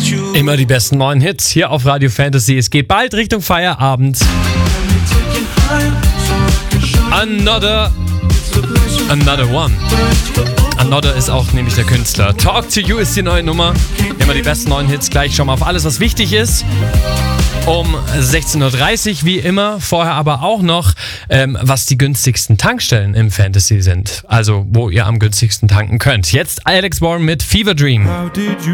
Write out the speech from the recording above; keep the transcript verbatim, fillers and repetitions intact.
Immer die besten neuen Hits hier auf Radio Fantasy. Es geht bald Richtung Feierabend. Another, another one. Another ist auch nämlich der Künstler. Talk to You ist die neue Nummer. Immer die besten neuen Hits. Gleich schauen wir auf alles, was wichtig ist. Um sechzehn Uhr dreißig wie immer. Vorher aber auch noch, ähm, was die günstigsten Tankstellen im Fantasy sind. Also, wo ihr am günstigsten tanken könnt. Jetzt Alex Warren mit Fever Dream. How did you